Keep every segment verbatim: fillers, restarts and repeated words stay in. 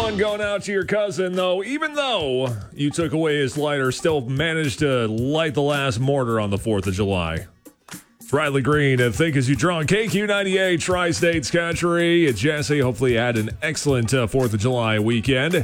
one going out to your cousin, though. Even though you took away his lighter, still managed to light the last mortar on the fourth of July. It's Riley Green and Think As You Drunk. K Q ninety-eight, Tri-States Country. It's Jesse. Hopefully you had an excellent uh, fourth of July weekend.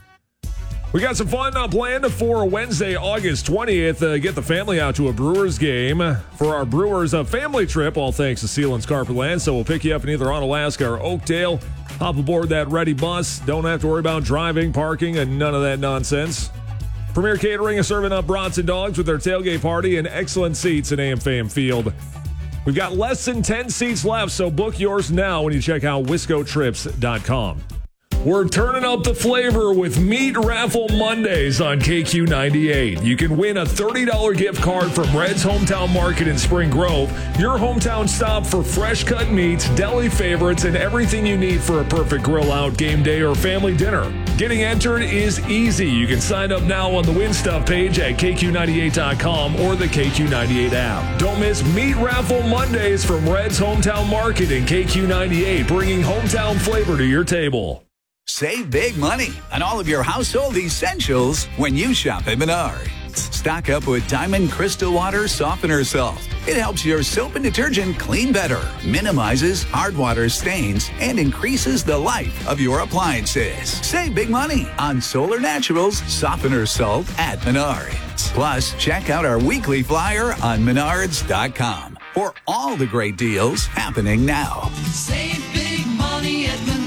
We got some fun uh, planned for Wednesday, August twentieth. Uh, get the family out to a Brewers game for our Brewers uh, family trip, all thanks to Sealands Carpetland. So we'll pick you up in either Onalaska or Oakdale. Hop aboard that ready bus. Don't have to worry about driving, parking, and none of that nonsense. Premier Catering is serving up brats and dogs with their tailgate party and excellent seats in A M Fam Field. We've got less than ten seats left, so book yours now when you check out wisco trips dot com. We're turning up the flavor with Meat Raffle Mondays on K Q ninety-eight. You can win a thirty dollars gift card from Red's Hometown Market in Spring Grove, your hometown stop for fresh cut meats, deli favorites, and everything you need for a perfect grill out, game day, or family dinner. Getting entered is easy. You can sign up now on the Win Stuff page at K Q ninety-eight dot com or the K Q ninety-eight app. Don't miss Meat Raffle Mondays from Red's Hometown Market in K Q ninety-eight, bringing hometown flavor to your table. Save big money on all of your household essentials when you shop at Menards. Stock up with Diamond Crystal Water Softener Salt. It helps your soap and detergent clean better, minimizes hard water stains, and increases the life of your appliances. Save big money on Solar Naturals Softener Salt at Menards. Plus, check out our weekly flyer on menards dot com for all the great deals happening now. Save big money at Menards.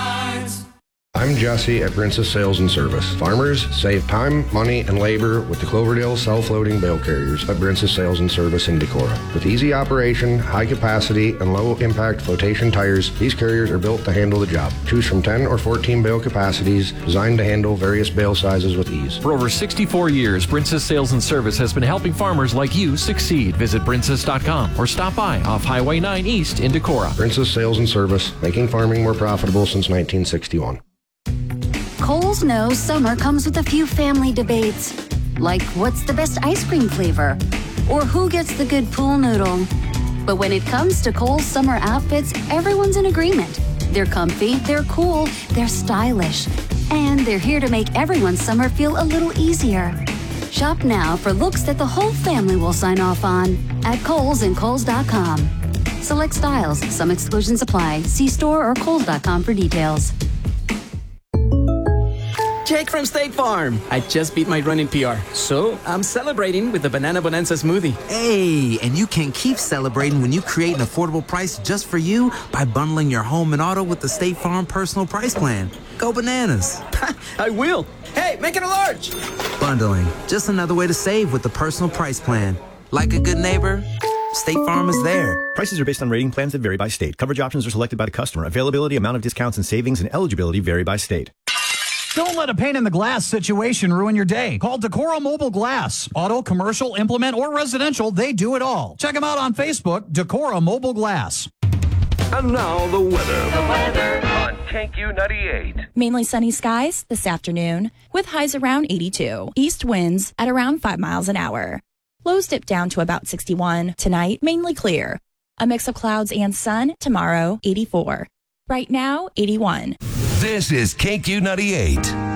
I'm Jesse at Princess Sales and Service. Farmers save time, money, and labor with the Cloverdale self-loading bale carriers at Princess Sales and Service in Decorah. With easy operation, high capacity, and low-impact flotation tires, these carriers are built to handle the job. Choose from ten or fourteen bale capacities designed to handle various bale sizes with ease. For over sixty-four years, Princess Sales and Service has been helping farmers like you succeed. Visit princess dot com or stop by off Highway nine East in Decorah. Princess Sales and Service, making farming more profitable since nineteen sixty-one. Kohl's knows summer comes with a few family debates, like what's the best ice cream flavor, or who gets the good pool noodle. But when it comes to Kohl's summer outfits, everyone's in agreement. They're comfy, they're cool, they're stylish, and they're here to make everyone's summer feel a little easier. Shop now for looks that the whole family will sign off on at Kohl's and Kohl's dot com. Select styles, some exclusions apply. See store or Kohl's dot com for details. Jake from State Farm. I just beat my running P R, so I'm celebrating with the Banana Bonanza smoothie. Hey, and you can keep celebrating when you create an affordable price just for you by bundling your home and auto with the State Farm Personal Price Plan. Go bananas. I will. Hey, make it a large. Bundling, just another way to save with the Personal Price Plan. Like a good neighbor, State Farm is there. Prices are based on rating plans that vary by state. Coverage options are selected by the customer. Availability, amount of discounts and savings, and eligibility vary by state. Don't let a pane in the glass situation ruin your day. Call Decorah Mobile Glass. Auto, commercial, implement, or residential, they do it all. Check them out on Facebook, Decorah Mobile Glass. And now the weather. The weather on K Q ninety-eight. Mainly sunny skies this afternoon with highs around eighty-two. East winds at around five miles an hour. Lows dip down to about sixty-one. Tonight, mainly clear. A mix of clouds and sun. Tomorrow, eighty-four. Right now, eighty-one. This is K Q ninety-eight.